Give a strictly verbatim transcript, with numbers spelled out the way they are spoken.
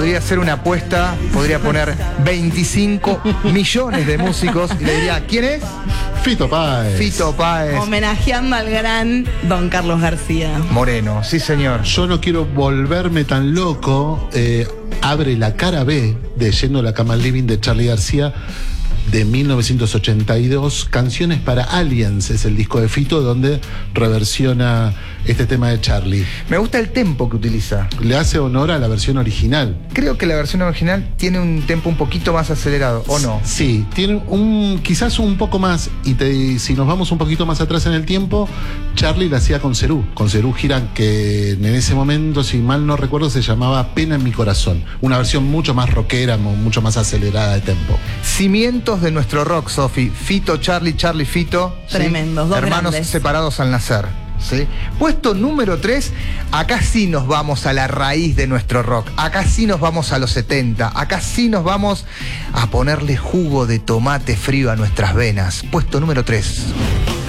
podría hacer una apuesta, podría poner veinticinco millones de músicos y le diría, ¿quién es? Fito Páez. Fito Páez. Homenajeando al gran Don Carlos García. Moreno, sí señor. Yo no quiero volverme tan loco. Eh, abre la cara B de Yendo a la cama al living de Charly García, de mil novecientos ochenta y dos, Canciones para Aliens, es el disco de Fito donde reversiona este tema de Charly. Me gusta el tempo que utiliza. Le hace honor a la versión original. Creo que la versión original tiene un tempo un poquito más acelerado, ¿o no? Sí, tiene un quizás un poco más, y, te, y si nos vamos un poquito más atrás en el tiempo, Charly la hacía con Cerú, con Cerú Girán, que en ese momento, si mal no recuerdo, se llamaba Pena en mi corazón. Una versión mucho más rockera, mucho más acelerada de tempo. Cimientos de nuestro rock, Sofi. Fito, Charly, Charly, Fito. Tremendos, ¿sí? dos Hermanos grandes. separados al nacer. ¿Sí? Puesto número tres, acá sí nos vamos a la raíz de nuestro rock. Acá sí nos vamos a los setenta. Acá sí nos vamos a ponerle jugo de tomate frío a nuestras venas. Puesto número tres.